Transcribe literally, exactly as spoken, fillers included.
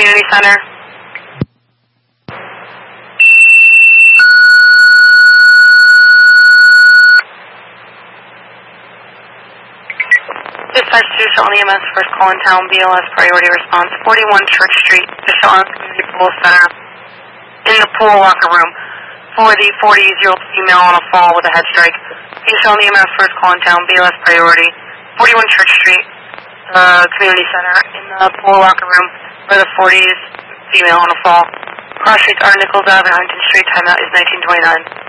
Community Center. Dispatch to Charlotte E M S, first call in town, B L S priority response, forty-one Church Street, the Charlotte Community Pool Center, in the pool locker room, for the forty-year-old female on a fall with a head strike. In Charlotte E M S, first call in town, B L S priority, forty-one Church Street, uh, Community Center, in the pool locker room, for the forties female on a fall. Cross streets are Nichols Avenue, Huntington Street, timeout is nineteen twenty-nine.